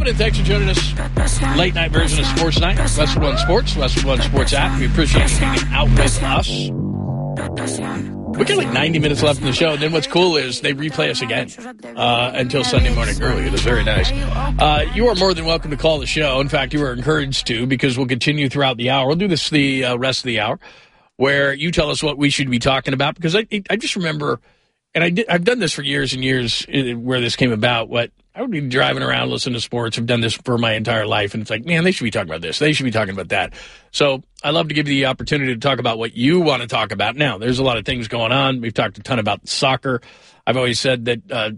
happening? Thanks for joining us. Late night version of Sports Night. Westwood One Sports, Westwood One Sports app. We appreciate you hanging out with us. We got like 90 minutes left in the show, and then what's cool is they replay us again until Sunday morning early. It is very nice. You are more than welcome to call the show. In fact, you are encouraged to, because we'll continue throughout the hour. We'll do this the rest of the hour, where you tell us what we should be talking about, because I just remember, and I've done this for years and years where this came about, I would be driving around listening to sports. I've done this for my entire life, and it's like, man, they should be talking about this. They should be talking about that. So I love to give you the opportunity to talk about what you want to talk about. Now, there's a lot of things going on. We've talked a ton about soccer. I've always said that